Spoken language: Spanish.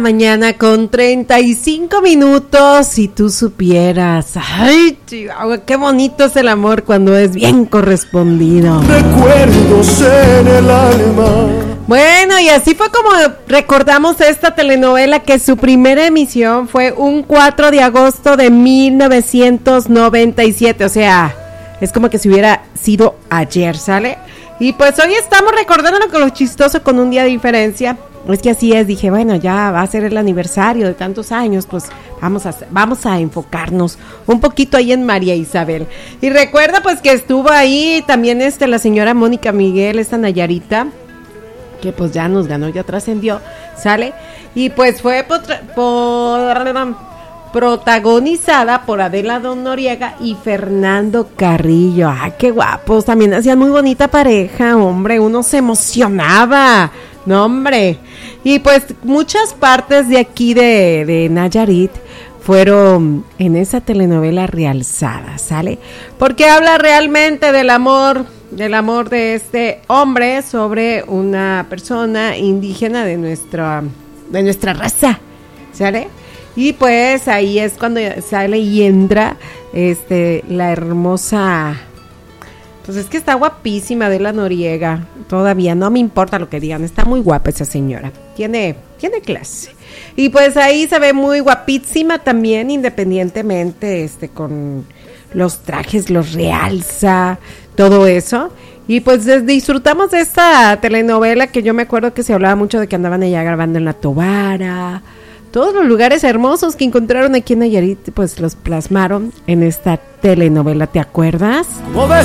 Mañana con 35 minutos, si tú supieras, ay, Chihuahua, qué bonito es el amor cuando es bien correspondido. Recuerdos en el alma. Bueno, y así fue como recordamos esta telenovela, que su primera emisión fue un 4 de agosto de 1997, o sea, es como que si hubiera sido ayer, ¿sale? Y pues hoy estamos recordándolo con lo chistoso, con un día de diferencia. Es que así es, dije, bueno, ya va a ser el aniversario de tantos años, pues vamos a enfocarnos un poquito ahí en María Isabel. Y recuerda pues que estuvo ahí también la señora Mónica Miguel, esta Nayarita, que pues ya nos ganó, ya trascendió, ¿sale? Y pues fue protagonizada por Adela Don Noriega y Fernando Carrillo. ¡Ay, qué guapos! También hacían muy bonita pareja, hombre, uno se emocionaba. No, hombre. Y pues muchas partes de aquí de Nayarit fueron en esa telenovela realzada, ¿sale? Porque habla realmente del amor de este hombre sobre una persona indígena de nuestra raza, ¿sale? Y pues ahí es cuando sale y entra la hermosa. Pues es que está guapísima Adela Noriega. Todavía no me importa lo que digan, está muy guapa esa señora. Tiene clase. Y pues ahí se ve muy guapísima también, independientemente con los trajes, los realza, todo eso. Y pues disfrutamos de esta telenovela, que yo me acuerdo que se hablaba mucho de que andaban allá grabando en La Tobara. Todos los lugares hermosos que encontraron aquí en Nayarit, pues los plasmaron en esta telenovela, ¿te acuerdas?